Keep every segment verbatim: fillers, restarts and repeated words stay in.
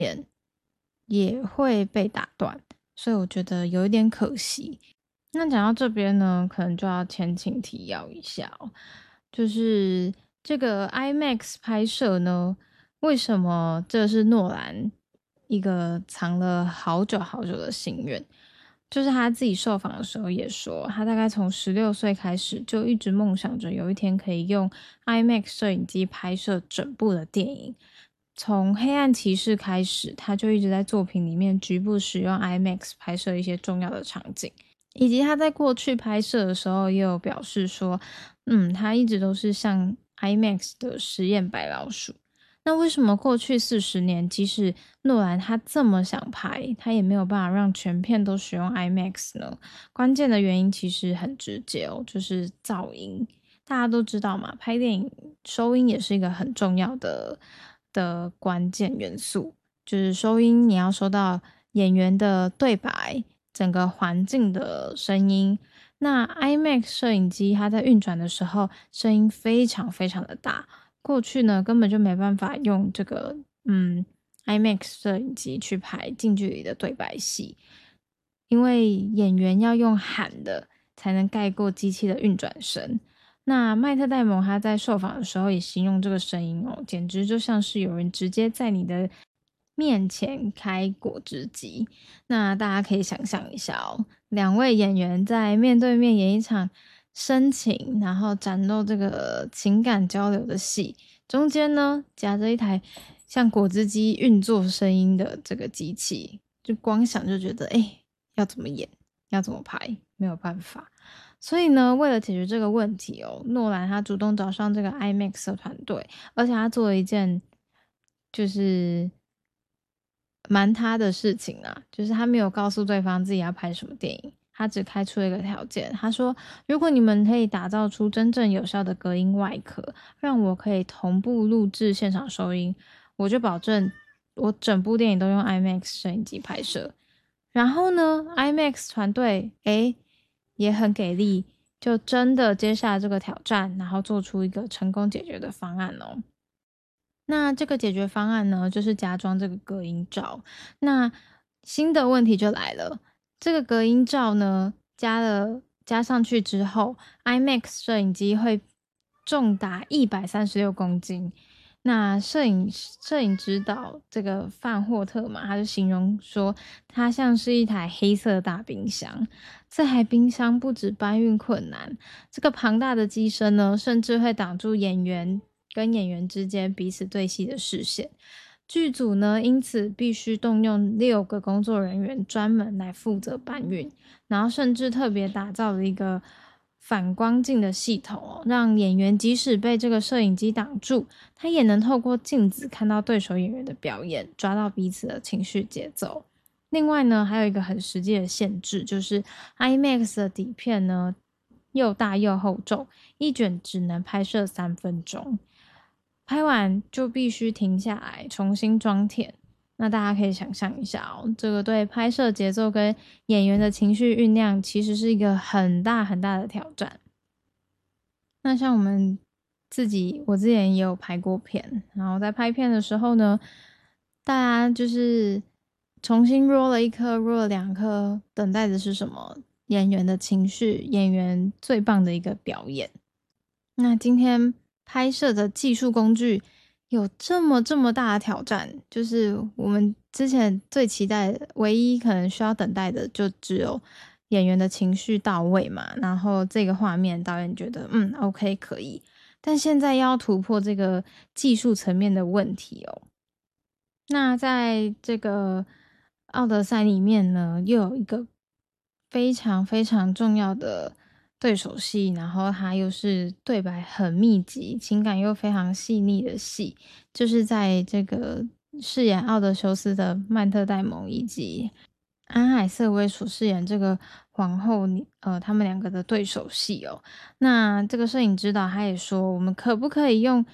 也会被打断，所以我觉得有一点可惜。那讲到这边呢，可能就要前情提要一下哦，就是这个 IMAX 拍摄呢，为什么这是诺兰一个藏了好久好久的心愿？就是他自己受访的时候也说，他大概从十六岁开始就一直梦想着有一天可以用 IMAX 摄影机拍摄整部的电影。从黑暗骑士开始，他就一直在作品里面局部使用 IMAX 拍摄一些重要的场景，以及他在过去拍摄的时候也有表示说，嗯，他一直都是像 IMAX 的实验白老鼠。那为什么过去四十年，即使诺兰他这么想拍，他也没有办法让全片都使用 IMAX 呢？关键的原因其实很直接哦，就是噪音。大家都知道嘛，拍电影收音也是一个很重要的的关键元素，就是收音你要收到演员的对白，整个环境的声音。那 IMAX 摄影机它在运转的时候，声音非常非常的大。过去呢，根本就没办法用这个嗯 IMAX 摄影机去拍近距离的对白戏，因为演员要用喊的才能盖过机器的运转声。那麦特戴蒙他在受访的时候也形容这个声音哦，简直就像是有人直接在你的面前开果汁机。那大家可以想象一下哦，两位演员在面对面演一场深情，然后展露这个情感交流的戏，中间呢夹着一台像果汁机运作声音的这个机器，就光想就觉得，哎、欸，要怎么演，要怎么拍，没有办法。所以呢，为了解决这个问题哦，诺兰他主动找上这个 IMAX 的团队，而且他做了一件就是蛮他的事情啊，就是他没有告诉对方自己要拍什么电影，他只开出了一个条件，他说如果你们可以打造出真正有效的隔音外壳，让我可以同步录制现场收音，我就保证我整部电影都用 IMAX 摄影机拍摄。然后呢 IMAX 团队诶也很给力，就真的接下这个挑战，然后做出一个成功解决的方案哦。那这个解决方案呢，就是加装这个隔音罩。那新的问题就来了，这个隔音罩呢，加了加上去之后 ，IMAX 摄影机会重达一百三十六公斤。那摄影摄影指导这个范霍特嘛，他就形容说，它像是一台黑色的大冰箱。这台冰箱不止搬运困难，这个庞大的机身呢，甚至会挡住演员跟演员之间彼此对戏的视线。剧组呢，因此必须动用六个工作人员专门来负责搬运，然后甚至特别打造了一个反光镜的系统哦，让演员即使被这个摄影机挡住，他也能透过镜子看到对手演员的表演，抓到彼此的情绪节奏。另外呢，还有一个很实际的限制，就是 IMAX 的底片呢又大又厚重，一卷只能拍摄三分钟，拍完就必须停下来重新装填。那大家可以想象一下哦，这个对拍摄节奏跟演员的情绪酝酿，其实是一个很大很大的挑战。那像我们自己，我之前也有拍过片，然后在拍片的时候呢，大家就是重新 roll 了一颗 roll 了两颗，等待的是什么？演员的情绪，演员最棒的一个表演。那今天拍摄的技术工具有这么这么大的挑战，就是我们之前最期待的，唯一可能需要等待的就只有演员的情绪到位嘛，然后这个画面导演觉得嗯 OK 可以，但现在要突破这个技术层面的问题哦。那在这个奥德赛里面呢，又有一个非常非常重要的对手戏，然后它又是对白很密集，情感又非常细腻的戏，就是在这个饰演奥德修斯的曼特戴蒙以及安海瑟薇所饰演这个皇后，呃，他们两个的对手戏哦。那这个摄影指导他也说，我们可不可以用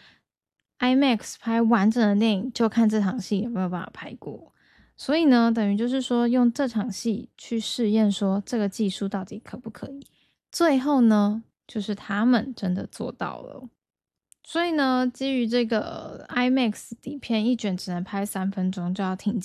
IMAX 拍完整的电影，就看这场戏有没有办法拍过。所以呢，等于就是说，用这场戏去试验，说这个技术到底可不可以。最后呢，就是他们真的做到了。 所以呢，基于这个 IMAX 底片一卷只能拍三分钟就要停